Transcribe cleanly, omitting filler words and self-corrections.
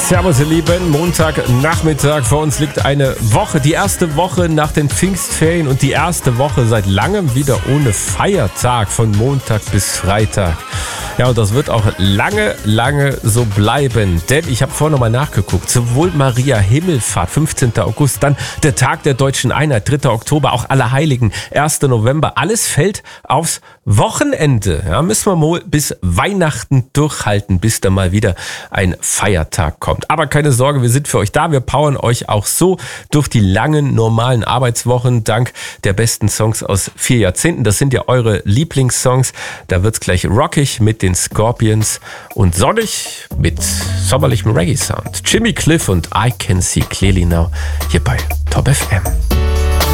Servus ihr Lieben, Montagnachmittag, vor uns liegt eine Woche, die erste Woche nach den Pfingstferien und die erste Woche seit langem wieder ohne Feiertag von Montag bis Freitag. Ja, und das wird auch lange so bleiben, denn ich habe vorhin nochmal nachgeguckt, sowohl Maria Himmelfahrt, 15. August, dann der Tag der Deutschen Einheit, 3. Oktober, auch Allerheiligen, 1. November, alles fällt aufs Wochenende. Ja, müssen wir mal bis Weihnachten durchhalten, bis da mal wieder ein Feiertag kommt. Aber keine Sorge, wir sind für euch da, wir powern euch auch so durch die langen, normalen Arbeitswochen, dank der besten Songs aus 4 Jahrzehnten. Das sind ja eure Lieblingssongs, da wird's gleich rockig mit den Scorpions und sonnig mit sommerlichem Reggae-Sound. Jimmy Cliff und I Can See Clearly Now hier bei Top FM.